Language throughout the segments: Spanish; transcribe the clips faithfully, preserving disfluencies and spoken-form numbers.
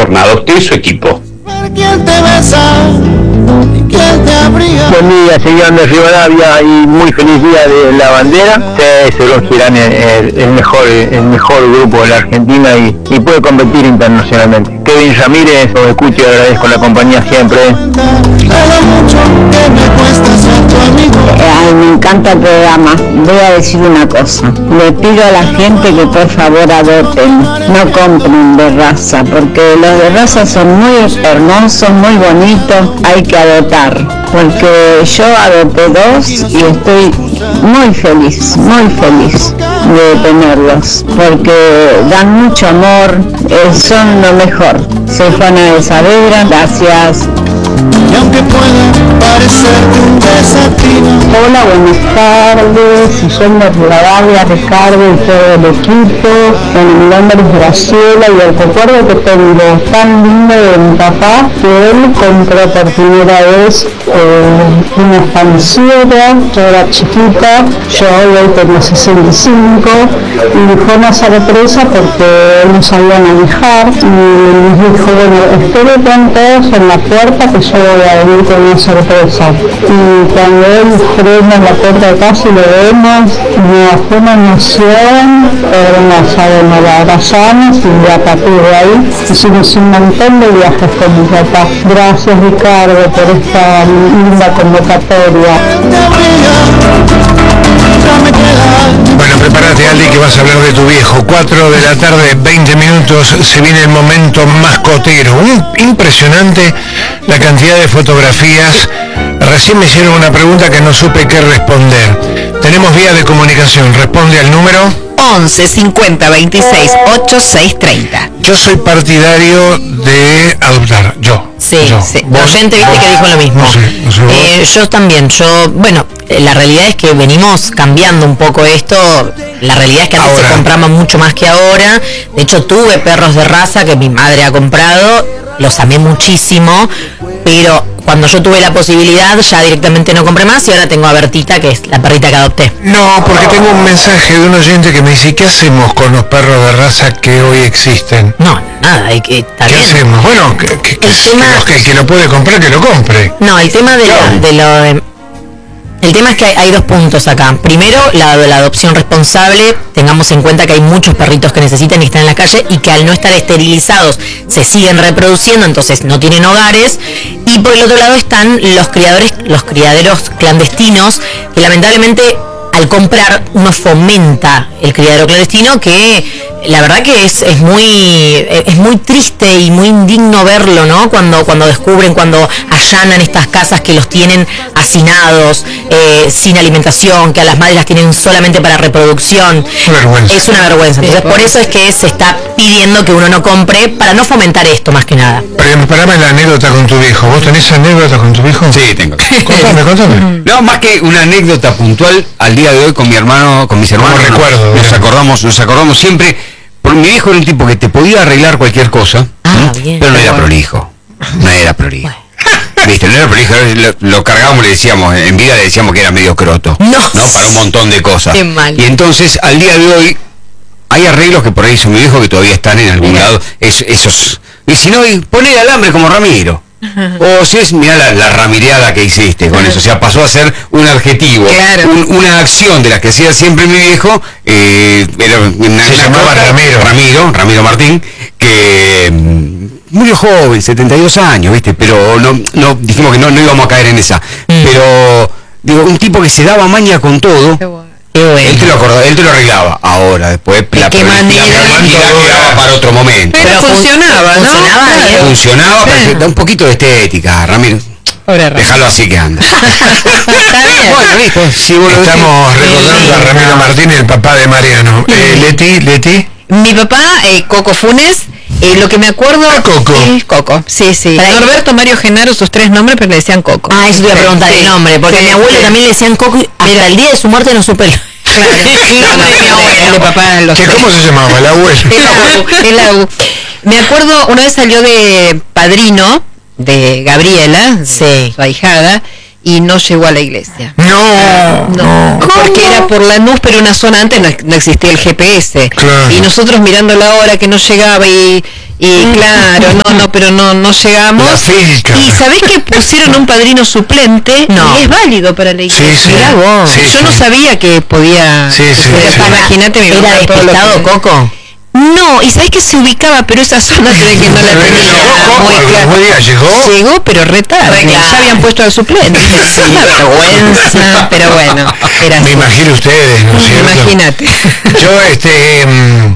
jornada, usted y su equipo. ¿Quién te besa? ¿Quién te abriga? Buen día, señor de Rivadavia, y muy feliz día de la bandera. Ustedes se consideran el, el, el mejor el mejor grupo de la Argentina y, y puede competir internacionalmente. Kevin Ramírez, os escucho y agradezco la compañía siempre. Ay, me encanta el programa. Voy a decir una cosa. Le pido a la gente que por favor adopten, no compren de raza, porque los de raza son muy hermosos, muy bonitos, hay que adoptar. Porque yo adopté dos y estoy muy feliz, muy feliz de tenerlos, porque dan mucho amor, eh, son lo mejor. Soy Juana de Saavedra, gracias. Y aunque pueda parecerte un desatino. Hola, buenas tardes, soy de Rivadavia, Ricardo y todo el equipo. Bueno, mi nombre es Graciela y el recuerdo que tengo tan lindo de mi papá, que él compró por primera vez eh, una estanciera. Yo era chiquita, yo hoy tengo sesenta y cinco, y fue una sorpresa porque él no sabía manejar y nos dijo, bueno, esperen todos en la puerta que yo voy a venir con una sorpresa. Y cuando él frena la puerta de casa y lo vemos, nos fue una emoción, pero no sabemos, la abrazamos y a partir de ahí hicimos un montón de viajes con mi papá. Gracias, Ricardo, por esta linda convocatoria. Bueno, prepárate, Aldi, que vas a hablar de tu viejo. cuatro de la tarde, veinte minutos, se viene el momento mascotero. Un, impresionante la cantidad de fotografías. Recién me hicieron una pregunta que no supe qué responder. Tenemos vía de comunicación, responde al número once cincuenta veintiséis ochenta y seis treinta. Yo soy partidario de adoptar, yo. Sí, yo. sí. ¿Vos? La oyente viste ¿Vos? que dijo lo mismo. No sé, no sé, eh, yo también, yo, bueno, la realidad es que venimos cambiando un poco esto. La realidad es que antes Ahora. se compraba mucho más que ahora. De hecho, tuve perros de raza que mi madre ha comprado, los amé muchísimo, pero cuando yo tuve la posibilidad ya directamente no compré más y ahora tengo a Bertita, que es la perrita que adopté. No, porque tengo un mensaje de un oyente que me dice, ¿qué hacemos con los perros de raza que hoy existen? No, nada, hay que, está ¿Qué bien. hacemos? Bueno, que, que, que, El tema- que, los que, que lo puede comprar, que lo compre. No, el tema de, la, de lo de- el tema es que hay, hay dos puntos acá. Primero, la, la adopción responsable. Tengamos en cuenta que hay muchos perritos que necesitan y están en la calle y que al no estar esterilizados se siguen reproduciendo, entonces no tienen hogares. Y por el otro lado están los criadores, los criaderos clandestinos, que lamentablemente al comprar uno fomenta el criadero clandestino, que la verdad que es, es muy es muy triste y muy indigno verlo, ¿no? Cuando cuando descubren, cuando allanan estas casas que los tienen hacinados, eh, sin alimentación, que a las madres las tienen solamente para reproducción. Vergüenza. Es una vergüenza. Entonces por eso es que se está pidiendo que uno no compre, para no fomentar esto más que nada. Pero parame la anécdota con tu viejo. ¿Vos tenés anécdota con tu viejo? Sí, tengo. Contame, contame. No, más que una anécdota puntual, al día de hoy con mi hermano, con mis hermanos, Como recuerdo, nos, nos bien. acordamos, nos acordamos siempre, porque mi viejo era un tipo que te podía arreglar cualquier cosa, Ah, ¿no? bien. Pero no era prolijo, no era prolijo. Viste, no era prolijo, lo, lo cargábamos, le decíamos, en vida le decíamos que era medio croto, No. ¿no? Para un montón de cosas. Qué mal. Y entonces, al día de hoy, hay arreglos que por ahí hizo mi viejo que todavía están en algún lado, es, esos, y si no, y poné alambre como Ramiro. O si es, mirá la, la ramireada que hiciste con eso, o sea, pasó a ser un adjetivo, Claro. un- una acción de la que hacía siempre mi viejo, eh, era una, Se una llamaba cosa- Ramiro. Ramiro, Ramiro Martín, que mm, murió joven, setenta y dos años, ¿viste? Pero no, no dijimos que no, no íbamos a caer en esa. Pero, digo, un tipo que se daba maña con todo. Qué bueno. Él te lo acordaba, él te lo arreglaba. Ahora, después, la qué manera? prioridad quedaba para otro momento. Pero funcionaba, ¿no? funcionaba Claro. bien. Funcionaba, pero Sí. da un poquito de estética, Ramiro. Pobre Ramiro. Déjalo así que anda. Está bien. Bueno, listo. Si vos lo decís. Estamos recordando a Ramiro Martín, el papá de Mariano. Eh, Leti, Leti. Mi papá, eh, Coco Funes, eh, lo que me acuerdo... Ah, Coco. Sí, Coco, sí, sí. Para- Norberto, Mario, Genaro, sus tres nombres, pero le decían Coco. Ah, eso te iba a preguntar Sí, el nombre, porque sí, a mi abuelo sí. también le decían Coco y hasta el día de su muerte no supe el... Claro, el nombre de mi abuelo. El de papá, los ¿Qué, tres. ¿Cómo se llamaba? El abuelo. El Abu, el Abu. Me acuerdo, una vez salió de padrino de Gabriela, Sí. su ahijada, y no llegó a la iglesia. No, No, porque era por Lanús, pero una zona antes no, no existía el G P S. Claro. Y nosotros mirando la hora que no llegaba y, y claro, no, no, pero no, no llegamos. La filca. Y sabés que pusieron un padrino suplente No. y es válido para la iglesia. Sí, sí. Mirá vos. Sí, Yo sí. no sabía que podía. Sí, sí, pero sí. imagínate mi ¿Era mamá todo lo despistado, que- Coco? No, y sabés que se ubicaba, pero esa zona se ve que no la tenía muy ¿Algún clara. día llegó? Llegó, pero re tarde. Re claro. Ya habían puesto al suplente. Sí, vergüenza. Pero bueno, era Me así. imagino ustedes, ¿no es cierto? Imagínate. Yo, este, mm,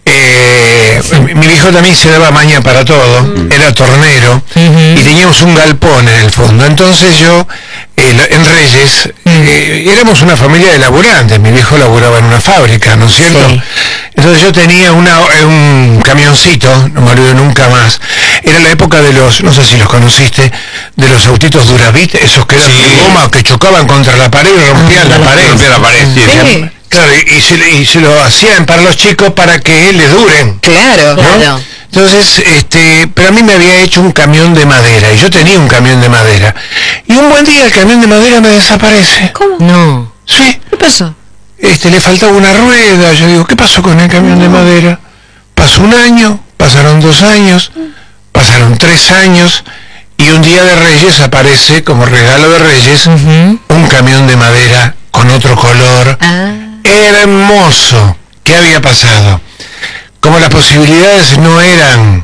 eh, mi viejo también se daba maña para todo, era tornero, y teníamos un galpón en el fondo. Entonces yo, eh, la- en Reyes, eh, éramos una familia de laburantes, mi viejo laburaba en una fábrica, ¿no es cierto? Sí. Entonces yo tenía una, eh, un camioncito, no me olvido nunca más, era la época de los, no sé si los conociste, de los autitos Duravit, esos que eran de goma, que chocaban contra la pared y rompían la pared. Rompía la pared, sí. Sí. Claro, y, y se, y se lo hacían para los chicos para que les duren. Claro. ¿no? Claro. Entonces, este, pero a mí me había hecho un camión de madera, y yo tenía un camión de madera. Y un buen día el camión de madera me desaparece. ¿Cómo? No. Sí, ¿Qué pasó? este, le faltaba una rueda. Yo digo, ¿qué pasó con el camión de madera? Pasó un año, pasaron dos años, pasaron tres años, y un día de Reyes aparece, como regalo de Reyes, un camión de madera con otro color. Ah. Hermoso. ¿Qué había pasado? Como las posibilidades no eran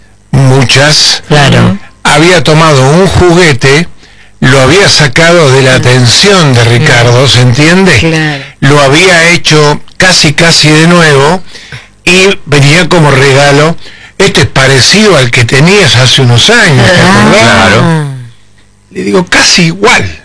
muchas, Claro. había tomado un juguete, lo había sacado de la atención de Ricardo, ¿se entiende? Claro. Lo había hecho casi casi de nuevo y venía como regalo. Este es parecido al que tenías hace unos años, ¿te acordás? Claro. Le digo, casi igual.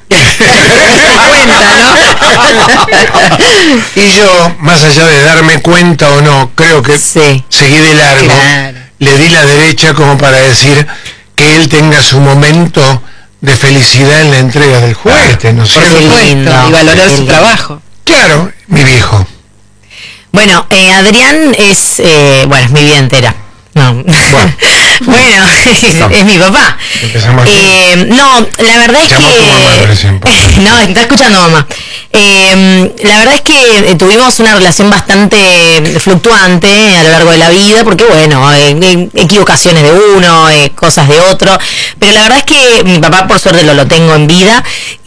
Y yo, más allá de darme cuenta o no, creo que Sí. seguí de largo, Claro. le di la derecha como para decir que él tenga su momento de felicidad en la entrega del juguete, ¿no es Por cierto? supuesto. lindo. Y valorar Qué su lindo. trabajo. Claro, mi viejo. Bueno, eh, Adrián es, eh, bueno, es mi vida entera. No. Bueno. Bueno, es, es mi papá. Empezamos así. Eh, no, la verdad es Llamó tu mamá recién, por que... favor. No, está escuchando mamá. Eh, la verdad es que eh, tuvimos una relación bastante fluctuante a lo largo de la vida, porque bueno, eh, eh, equivocaciones de uno, eh, cosas de otro, pero la verdad es que mi papá por suerte lo, lo tengo en vida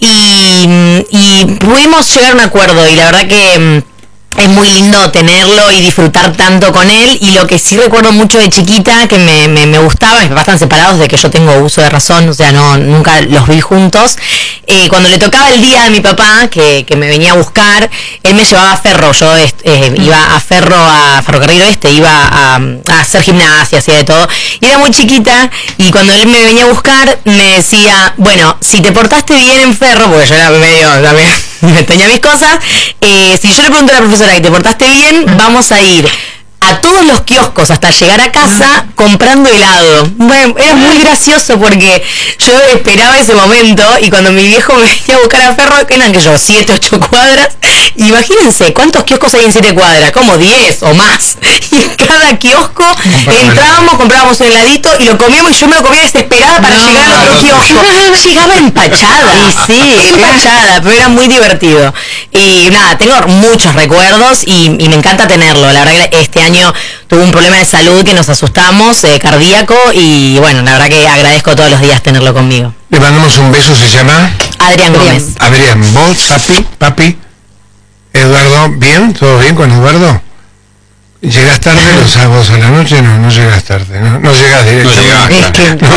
y, y pudimos llegar a un acuerdo y la verdad que... mm, es muy lindo tenerlo y disfrutar tanto con él, y lo que sí recuerdo mucho de chiquita que me, me, me gustaba, mis papás están separados de que yo tengo uso de razón, o sea, no nunca los vi juntos, eh, cuando le tocaba el día a mi papá, que, que me venía a buscar, él me llevaba a Ferro, yo eh, iba a Ferro, a Ferrocarril Oeste, iba a, a hacer gimnasia, hacía de todo, y era muy chiquita, y cuando él me venía a buscar, me decía, bueno, si te portaste bien en Ferro, porque yo era medio también... tenía mis cosas, eh, si yo le pregunto a la profesora que te portaste bien, vamos a ir a todos los kioscos hasta llegar a casa comprando helado. Bueno, era muy gracioso porque yo esperaba ese momento, y cuando mi viejo me venía a buscar a Ferro, que eran que yo, siete, ocho cuadras, imagínense cuántos kioscos hay en siete cuadras, como diez o más, y en cada kiosco entrábamos, comprábamos un heladito y lo comíamos, y yo me lo comía desesperada para No, llegar al otro no, kiosco. Llegaba empachada. Y sí, empachada, pero era muy divertido. Y nada, tengo muchos recuerdos y, y me encanta tenerlo. La verdad que este año tuve un problema de salud que nos asustamos, eh, cardíaco, y bueno, la verdad que agradezco todos los días tenerlo conmigo. Le mandamos un beso, se llama Adrián Gómez. Adrián. ¿Vos, papi, papi? Eduardo, ¿bien? ¿Todo bien con Eduardo? ¿Llegás tarde los sábados a la noche? No, no llegás tarde, ¿no? No llegás No directamente. llegás. Es que, No,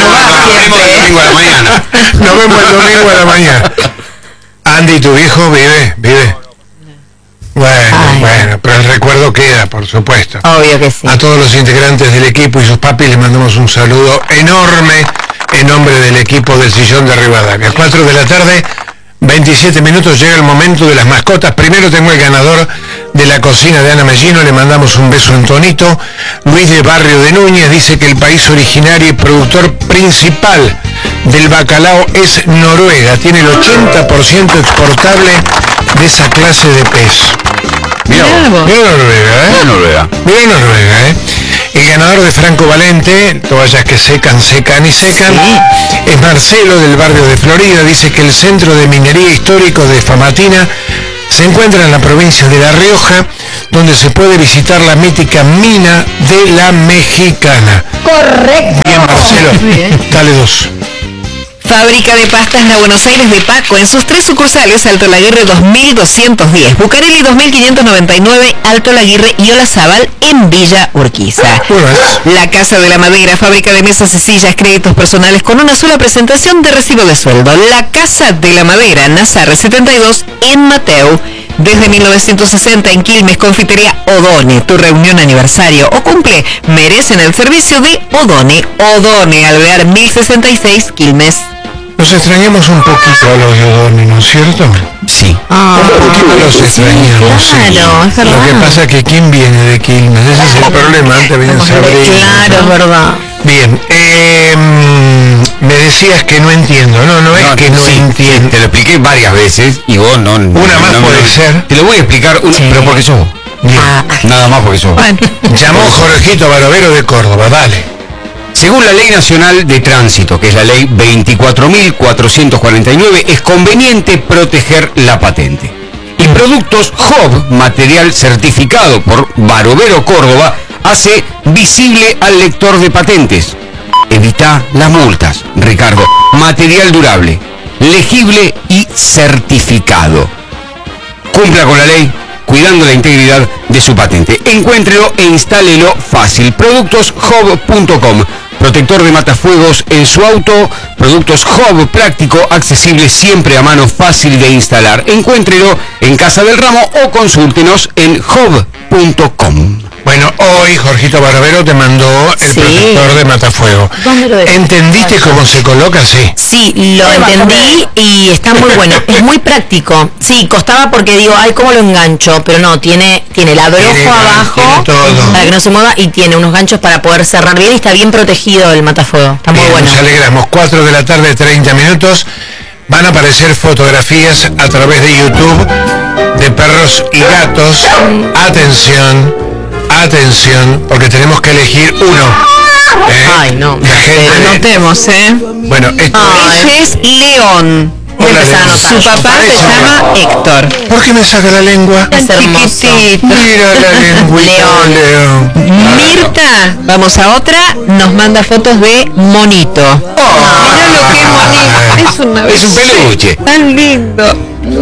Nos no, vemos el domingo a la mañana. Nos vemos el domingo a la mañana. Andy, ¿tu viejo vive? ¿Vive? Bueno, Ay. bueno, pero el recuerdo queda, por supuesto. Obvio que sí. A todos los integrantes del equipo y sus papis les mandamos un saludo enorme en nombre del equipo del Sillón de Rivadavia. cuatro de la tarde, veintisiete minutos, llega el momento de las mascotas. Primero tengo el ganador de la cocina de Ana Mellino, le mandamos un beso en tonito. Luis de Barrio de Núñez dice que el país originario y productor principal del bacalao es Noruega, tiene el ochenta por ciento exportable de esa clase de pez. Mirá, Mirá vos, vos. mirá Noruega, ¿eh? Noruega. Mirá Noruega, ¿eh? El ganador de Franco Valente, toallas que secan, secan y secan, sí. es Marcelo del barrio de Florida. Dice que el centro de minería histórico de Famatina se encuentra en la provincia de La Rioja, donde se puede visitar la mítica mina de la Mexicana. Correcto. Bien, Marcelo, bien. Dale dos. Fábrica de pastas La Buenos Aires de Paco, en sus tres sucursales, Alto Laguirre dos mil doscientos diez, Bucareli dos mil quinientos noventa y nueve, Alto Laguirre y Olazábal en Villa Urquiza. La Casa de la Madera, fábrica de mesas y sillas, créditos personales con una sola presentación de recibo de sueldo. La Casa de la Madera, Nazar setenta y dos en Mateu. Desde mil novecientos sesenta en Quilmes, Confitería Odone, tu reunión, aniversario o cumple merecen el servicio de Odone. Odone, Alvear mil sesenta y seis, Quilmes. Nos extrañamos un poquito a los de Odone, ¿no es cierto? Sí. Ah, un poquito los extrañamos. Sí, claro, es verdad. Lo que pasa es que ¿quién viene de Quilmes? Ese es el problema, antes vienen Sabrina. Claro, es verdad. Bien, eh, me decías que no entiendo, no, no es no, que no sí, entiendo. Te lo expliqué varias veces y vos no... Una no, más no, puede no, ser. Te lo voy a explicar, una, sí. pero porque sos vos. Bien. Ah, Nada más porque sos vos. Bueno. Llamó Jorgito Barovero de Córdoba, dale. Según la Ley Nacional de Tránsito, que es la Ley veinticuatro mil cuatrocientos cuarenta y nueve, es conveniente proteger la patente. Y Productos Job, material certificado por Barovero Córdoba, hace visible al lector de patentes. Evita las multas, Ricardo. Material durable, legible y certificado. Cumpla con la ley, cuidando la integridad de su patente. Encuéntrelo e instálelo fácil. productos job punto com. Protector de matafuegos en su auto. Productos Job, práctico, accesible, siempre a mano, fácil de instalar. Encuéntrelo en Casa del Ramo o consúltenos en job punto com. Bueno, hoy Jorgito Barovero te mandó el sí. protector de matafuego. ¿Entendiste cómo se coloca? Sí. Sí, lo entendí y está muy bueno. Es muy práctico. Sí, costaba porque digo, ay, ¿cómo lo engancho? Pero no, tiene, tiene el abrojo tiene, abajo tiene todo. Para que no se mueva y tiene unos ganchos para poder cerrar bien y está bien protegido el matafuego. Está muy bien, bueno. Nos alegramos. cuatro de la tarde, treinta minutos. Van a aparecer fotografías a través de YouTube de perros y gatos. Atención. Atención, porque tenemos que elegir uno. ¿Eh? Ay, no. La gente Anotemos, ¿eh? Bueno, esto Ese es León. Su papá se llama Héctor. ¿Por qué me saca la lengua? Es hermoso. Mira la lengüita, León. León. Mirta, vamos a otra, nos manda fotos de monito. Oh, mira lo que es monito. Es, una es un peluche. Tan lindo.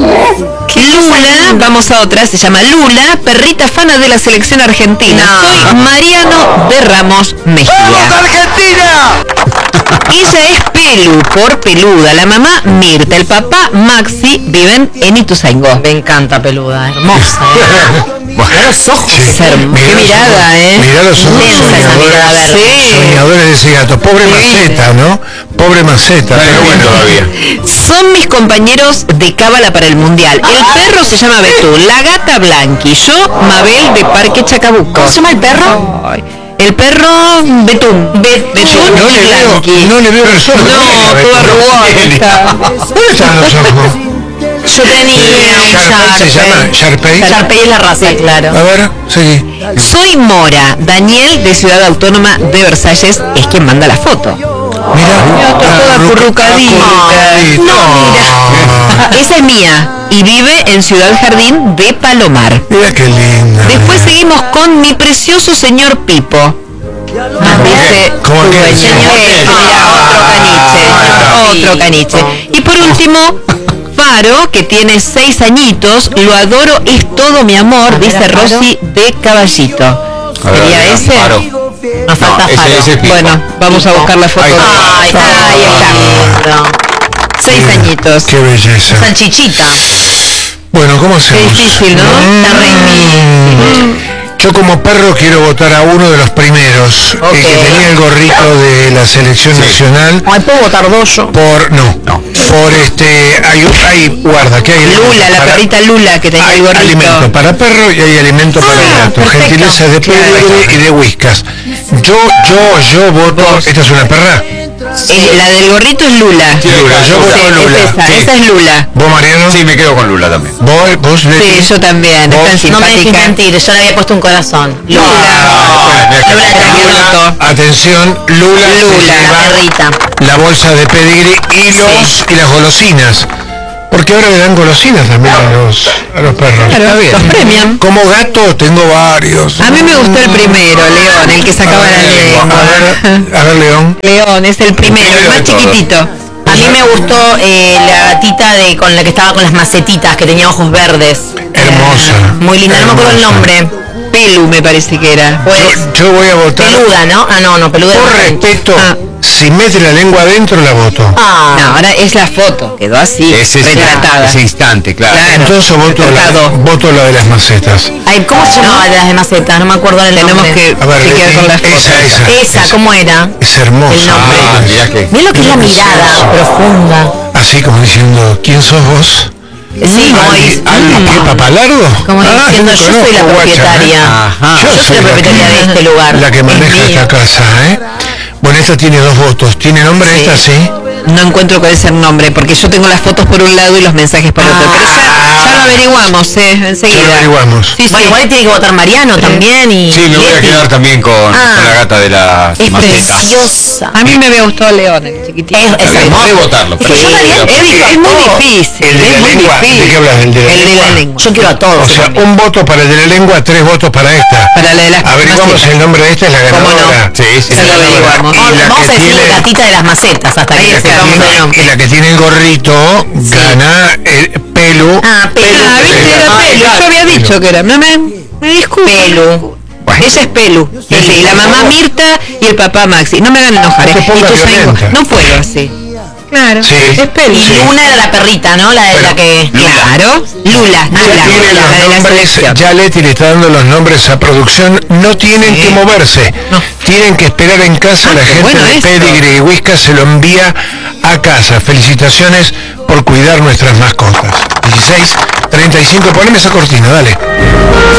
Lula, vamos a otra, se llama Lula, perrita fana de la selección argentina. No. Soy Mariano de Ramos Mejía. ¡Vamos, Argentina! Ella es Pelu, por peluda. La mamá Mirta, el papá Maxi viven en Ituzaingó. Me encanta Peluda, hermosa. ¿eh? Bueno, los ojos. Qué mirada, ¿eh? Mirá los ojos soñadores, sí. soñadores de ese gato. Pobre sí. Maceta, ¿no? Pobre Maceta, pero pero bueno todavía. Son mis compañeros de cábala para el mundial. El perro se llama Betú, la gata Blanqui, yo Mabel de Parque Chacabuco. ¿Cómo se llama el perro? Ay. El perro Betún. Bet- Betún no, y le veo, Blanqui. no le veo el sol. No, todo arrugado está. ¿Dónde están los ojos? Yo tenía un Sharpei se llama Sharpei. Sharpei es la raza, claro. A ver, seguí. Soy Mora. Daniel de Ciudad Autónoma de Versalles es quien manda la foto. Mira, Está toda acurrucadita. No, mira. Esa es mía y vive en Ciudad Jardín de Palomar. Mira qué linda. Después seguimos con mi precioso señor Pipo. Nos dice ¿Cómo su que dueño. señor? Eh, mira, otro caniche. Otro caniche. Y por último, Faro, que tiene seis añitos, lo adoro, es todo mi amor, dice Rosy de Caballito. ¿Sería ese? Faro. Nos falta No, ese- Faro. ese es Pipo. Bueno, vamos a buscar la foto. Ahí está. Ay, Ahí está. Seis añitos. Qué belleza. Salchichita. Bueno, ¿cómo Qué hacemos? difícil, ¿no? Está re difícil. Yo como perro quiero votar a uno de los primeros, Ok. el que tenía el gorrito de la selección nacional. Ay, ¿puedo votar dos yo? Por, no, No. por este, hay, hay guarda, que hay Lula, la para- perrita Lula que tenía hay el gorrito. alimento para perro y hay alimento para Ah, gato, perfecto. gentileza de Claro. Pedro y de Whiskas. Yo, yo, yo voto, Vos. esta es una perra, Eh, la del gorrito es Lula. Sí, Lula, yo voto Sí, Lula. es esa, Sí. esa es Lula. ¿Vos, Mariano? Sí, me quedo con Lula también. ¿Vos, vos Leti? Sí, yo también. ¿Vos? Es tan No me dejes simpática. mentir, yo le había puesto un corazón. Lula. Lula Lula. Atención, Lula, se Lula, lleva la perrita. la bolsa de pedigrí y, los, y las golosinas. Porque ahora le dan golosinas también a los, a los perros. Claro, los premian. Como gato tengo varios. A mí me gustó el primero, León, el que sacaba la A lengua. ver, a ver, León. León es el primero, el más chiquitito. A mí me gustó eh, la gatita de con la que estaba con las macetitas, que tenía ojos verdes. Hermosa. Muy linda, no me acuerdo el Hermosa. nombre. Pelu me parece que era. Pues, Yo, yo voy a votar. peluda, ¿no? Ah, no, no, peluda. Por no. respeto, Ah. si mete la lengua adentro, la voto. Ah, No, ahora es la foto, quedó así, Ese, retratada. ese instante, claro. Claro. Entonces voto la, Tocado. voto la de las macetas. ay, ¿cómo se llamaba de las de maceta? No me acuerdo el Tenemos nombre. que A ver, chequear Leti, con las fotos. esa, esa. Esa, ¿cómo era? Es hermosa. El nombre. Ah, mirá que... Mira lo que es la mirada profunda. Así como diciendo, ¿quién sos vos? Sí, como ¿Aldi, dice- Aldi qué, papalardo? como Ah, diciendo, yo soy la conozco, guacha, propietaria. ¿eh? Ajá. Yo soy la propietaria de este lugar. La que Es maneja mío. esta casa, ¿eh? Bueno, esta tiene dos votos. ¿Tiene nombre Sí. esta, sí? No encuentro cuál es el nombre, porque yo tengo las fotos por un lado y los mensajes por otro. Pero ya, ya lo averiguamos, eh, enseguida. Ya lo averiguamos. Sí, sí. Bueno, igual tiene que votar Mariano también y Sí, me voy a Leti. quedar también con, Ah. con la gata de la Es maceta. preciosa. A mí me había gustado León, el chiquitito. Es, es Podés hermoso. votarlo, Es que pero yo sí, Mariano pero- he visto Es a muy todos. difícil, El de es la muy lengua. ¿De difícil. qué hablas? ¿El de la El de lengua? la lengua. Yo quiero a todos. O sea, también. un voto para el de la lengua, tres votos para esta. Para la de las Averiguamos macetas. el nombre de esta, es la ¿Cómo no? ganadora. Sí, sí. Ya lo averiguamos. Y Vamos, la vamos que a decir tiene- gatita de las macetas hasta Ahí que está, sepamos ¿cómo el no? nombre. Y la que tiene el gorrito gana el pelo. Ah, Pelu. Ah, viste, era Ah, Pelu. Yo había dicho que era. No me, me disculpo. Pelu. Esa es Pelu. Sí, sí, la mamá Mirta y el papá Maxi. No me hagan enojar. No te ¿eh? pongas Y tus amigos- violenta. No puedo así. Claro. Sí. Es Pelu. Y Sí. Luna era la perrita, ¿no? La de Bueno, la que... Claro. Lula. Ya Lula. tiene La los de la nombres, selección. ya Leti le está dando los nombres a producción, no tienen Sí. que moverse, No. tienen que esperar en casa, Ah, la qué gente bueno de esto. Pedigree y Whiskas se lo envía a casa. Felicitaciones por cuidar nuestras mascotas. dieciséis treinta y cinco, poneme esa cortina, dale.